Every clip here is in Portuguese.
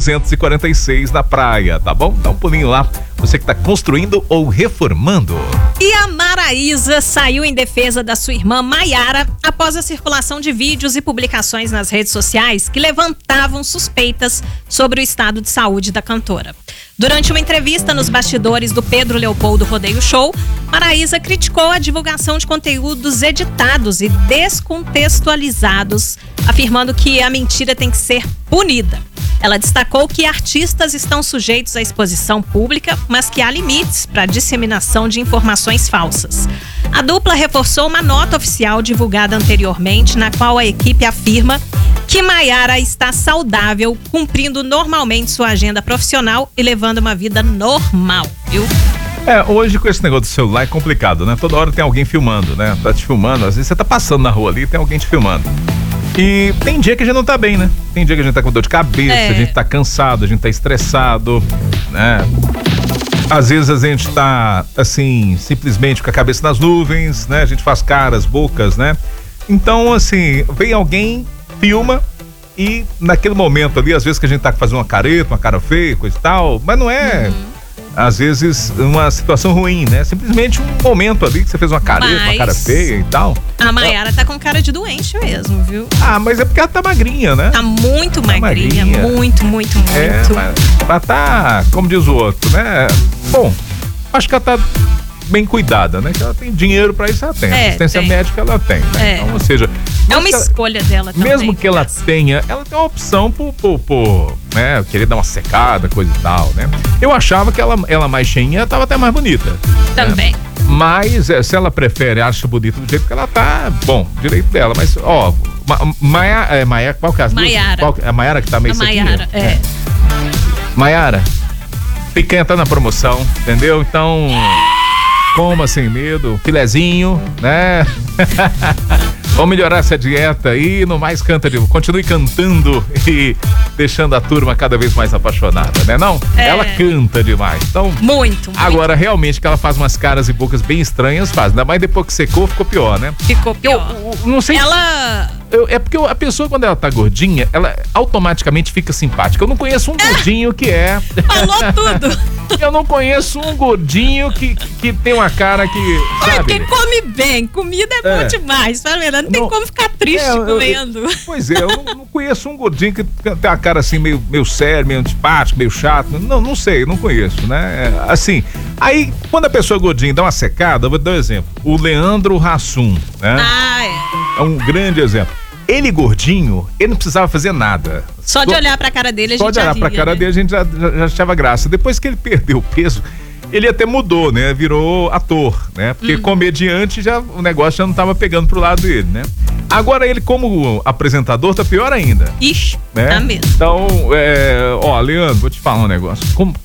246 na praia, tá bom? Dá um pulinho lá, você que tá construindo ou reformando. E a Maraísa saiu em defesa da sua irmã Maiara após a circulação de vídeos e publicações nas redes sociais que levantavam suspeitas sobre o estado de saúde da cantora. Durante uma entrevista nos bastidores do Pedro Leopoldo Rodeio Show, Maraísa criticou a divulgação de conteúdos editados e descontextualizados, afirmando que a mentira tem que ser punida. Ela destacou que artistas estão sujeitos à exposição pública, mas que há limites para a disseminação de informações falsas. A dupla reforçou uma nota oficial divulgada anteriormente, na qual a equipe afirma que Maiara está saudável, cumprindo normalmente sua agenda profissional e levando uma vida normal, viu? Hoje com esse negócio do celular é complicado, né? Toda hora tem alguém filmando, né? Tá te filmando, às vezes você tá passando na rua ali e tem alguém te filmando. E tem dia que a gente não tá bem, né? Tem dia que a gente tá com dor de cabeça, a gente tá cansado, a gente tá estressado, né? Às vezes a gente tá, assim, simplesmente com a cabeça nas nuvens, né? A gente faz caras, bocas, né? Então, assim, vem alguém, filma e naquele momento ali, às vezes que a gente tá fazendo uma careta, uma cara feia, coisa e tal, mas não é... Às vezes uma situação ruim, né? Simplesmente um momento ali que você fez uma careta, uma cara feia e tal. A Maiara tá com cara de doente mesmo, viu? Mas é porque ela tá magrinha, né? Tá muito magrinha, muito. Ela tá, como diz o outro, né? Bom, acho que ela tá bem cuidada, né? Que ela tem dinheiro pra isso, ela tem. Assistência médica ela tem, né? Então, ou seja... É uma escolha dela também. Mesmo que ela tenha, ela tem uma opção por né? Querer dar uma secada, coisa e tal, né? Eu achava que ela mais cheinha tava até mais bonita. Também. Né? Mas se ela prefere, acha bonita do jeito que ela tá, bom, direito dela. Mas, ó, Maiara, qual que é as Maiara. duas? É a Maiara que tá meio sequinha? Maiara, Maiara, picanha tá na promoção, entendeu? Então... Coma sem medo, filezinho, né? Vamos melhorar essa dieta aí, no mais continue cantando e deixando a turma cada vez mais apaixonada, né? Não? Ela canta demais. Então, muito. Agora, realmente, que ela faz umas caras e bocas bem estranhas, faz. Ainda mais depois que secou, ficou pior, né? Ficou pior. Eu não sei é porque a pessoa, quando ela tá gordinha, ela automaticamente fica simpática. Eu não conheço um gordinho que é... Falou tudo. Eu não conheço um gordinho que tem uma cara que, sabe? Quem come bem, comida é bom demais, tá vendo? Não tem como ficar triste comendo. Pois é, eu não conheço um gordinho que tem uma cara assim meio sério, meio antipático, meio chato. Não sei, não conheço, né? Assim, aí quando a pessoa gordinha dá uma secada, eu vou dar um exemplo. O Leandro Hassum, né? É um grande exemplo. Ele gordinho, ele não precisava fazer nada. Só de olhar pra cara dele, a gente Só de olhar pra cara dele, a gente já achava graça. Depois que ele perdeu o peso, ele até mudou, né? Virou ator, né? Porque comediante, o negócio já não tava pegando pro lado dele, né? Agora ele, como apresentador, tá pior ainda. Ixi, né? Tá mesmo. Então, Leandro, vou te falar um negócio.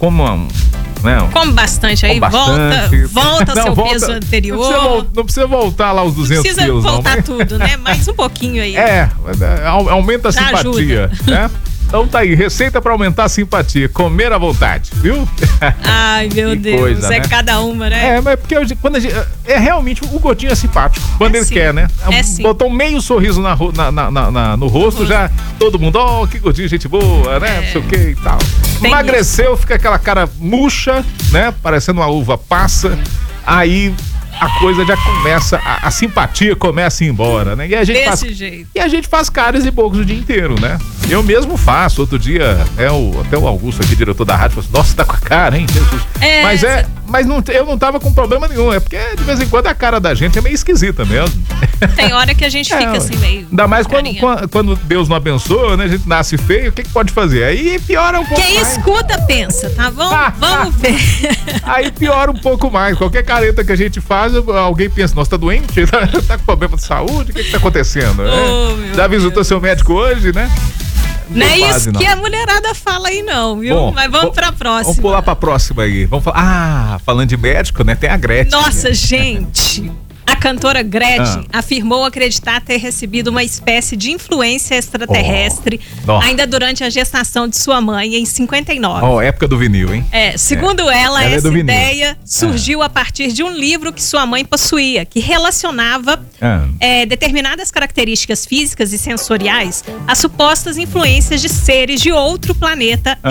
Come bastante aí, volta ao seu peso anterior. Não precisa voltar lá os 200 quilos, não. Não precisa voltar tudo, né? Mais um pouquinho aí. Aumenta a simpatia, né? Então tá aí, receita pra aumentar a simpatia, comer à vontade, viu? Ai, meu Deus, coisa, né? Cada uma, né? Mas porque quando realmente o gordinho é simpático, quando ele quer, né? Botou meio sorriso no rosto, já todo mundo, que gordinho, gente boa, né? Não sei o que e tal. Emagreceu, fica aquela cara murcha, né? Parecendo uma uva passa, aí... a coisa já começa, a simpatia começa a ir embora, né? E a gente faz caras e bocas o dia inteiro, né? Eu mesmo faço. Outro dia, até o Augusto aqui, diretor da rádio, falou assim, nossa, tá com a cara, hein, Jesus? Mas eu não tava com problema nenhum, é porque de vez em quando a cara da gente é meio esquisita mesmo. Tem hora que a gente fica assim meio... Ainda mais quando Deus não abençoa, né? A gente nasce feio, o que pode fazer? Aí piora um pouco mais. Quem escuta pensa, tá bom? Vamos ver. Aí piora um pouco mais. Qualquer careta que a gente faz, alguém pensa, nossa, tá doente? Tá com problema de saúde? O que tá acontecendo? Já visitou seu médico hoje, né? Não é isso que a mulherada fala aí não, viu? Bom, mas vamos pra próxima. Vamos pular pra próxima aí. Vamos falar. Falando de médico, né? Tem a Gretchen. Nossa, gente. A cantora Gretchen afirmou acreditar ter recebido uma espécie de influência extraterrestre ainda durante a gestação de sua mãe em 59. Época do vinil, hein? Segundo ela essa ideia surgiu a partir de um livro que sua mãe possuía, que relacionava determinadas características físicas e sensoriais a supostas influências de seres de outro planeta